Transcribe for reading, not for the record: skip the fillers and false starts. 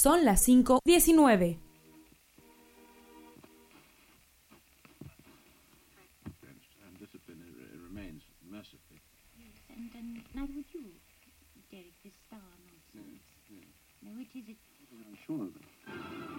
Son las 5:19. And now would you, Derek, this star nonsense? No, it is. I'm sure of it.